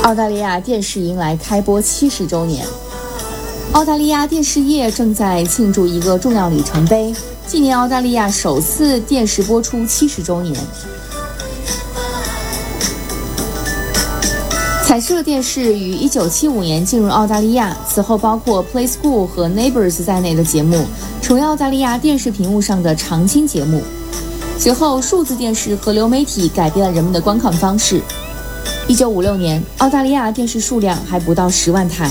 澳大利亚电视迎来开播70周年。澳大利亚电视业正在庆祝一个重要里程碑，纪念澳大利亚首次电视播出70周年。彩色电视于1975年进入澳大利亚，此后包括 Play School 和 Neighbours 在内的节目成为澳大利亚电视屏幕上的常青节目。随后，数字电视和流媒体改变了人们的观看方式。1956年，澳大利亚电视数量还不到10万台。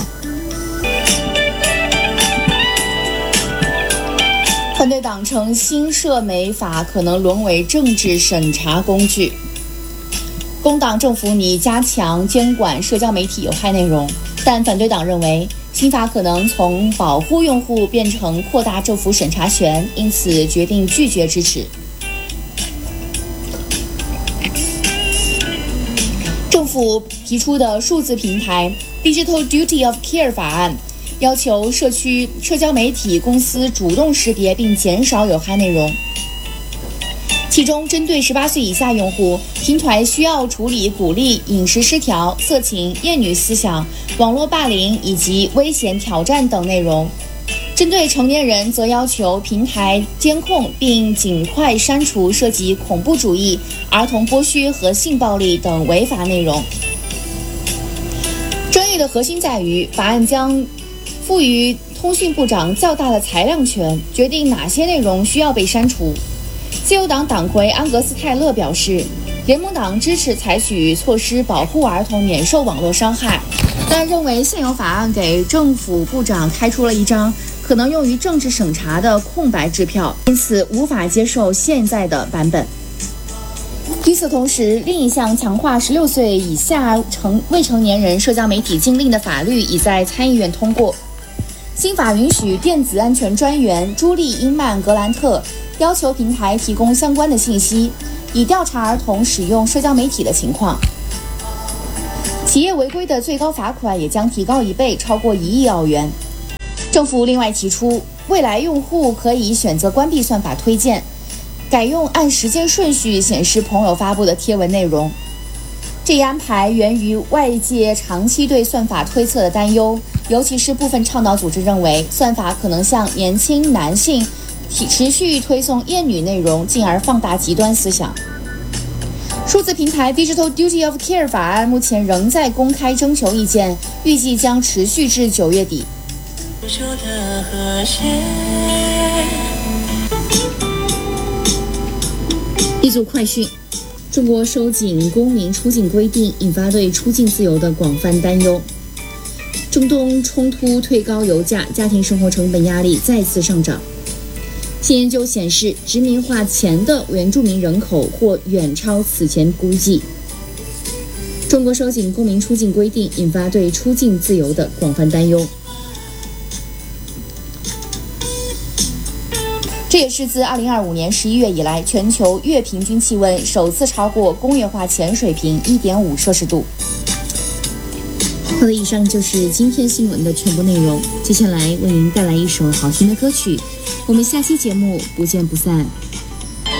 反对党称新社媒法可能沦为政治审查工具。工党政府拟加强监管社交媒体有害内容，但反对党认为新法可能从保护用户变成扩大政府审查权，因此决定拒绝支持。政府提出的数字平台 Digital Duty of Care 法案要求社交媒体公司主动识别并减少有害内容，其中针对18岁以下用户，平台需要处理鼓励饮食失调、色情、厌女思想、网络霸凌以及危险挑战等内容。针对成年人，则要求平台监控并尽快删除涉及恐怖主义、儿童剥削和性暴力等违法内容。争议的核心在于，法案将赋予通讯部长较大的裁量权，决定哪些内容需要被删除。自由党党魁安格斯·泰勒表示，联盟党支持采取措施保护儿童免受网络伤害，但认为现有法案给政府部长开出了一张可能用于政治审查的空白支票，因此无法接受现在的版本。与此同时，另一项强化16岁以下未成年人社交媒体禁令的法律已在参议院通过。新法允许电子安全专员朱莉·英曼·格兰特要求平台提供相关的信息，以调查儿童使用社交媒体的情况。企业违规的最高罚款也将提高1倍，超过1亿澳元。政府另外提出，未来用户可以选择关闭算法推荐，改用按时间顺序显示朋友发布的贴文内容。这一安排源于外界长期对算法推测的担忧，尤其是部分倡导组织认为算法可能向年轻男性持续推送厌女内容，进而放大极端思想。数字平台 Digital Duty of Care 法案目前仍在公开征求意见，预计将持续至9月底。一组快讯：中国收紧公民出境规定，引发对出境自由的广泛担忧。中东冲突推高油价，家庭生活成本压力再次上涨。新研究显示，殖民化前的原住民人口或远超此前估计。中国收紧公民出境规定，引发对出境自由的广泛担忧。这也是自2025年11月以来，全球月平均气温首次超过工业化前水平1.5摄氏度。好的，以上就是今天新闻的全部内容。接下来为您带来一首好听的歌曲，我们下期节目不见不散。